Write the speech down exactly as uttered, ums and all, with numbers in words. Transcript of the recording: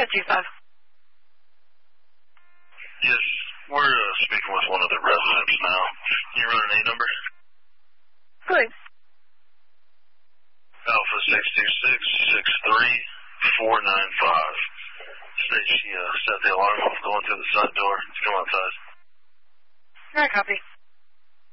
two five. Yes, we're uh, speaking with one of the residents now. Can you run an A number? Good. Alpha six two six six three four nine five. State she uh, set the alarm off going through the side door. Let's come outside. All right, copy.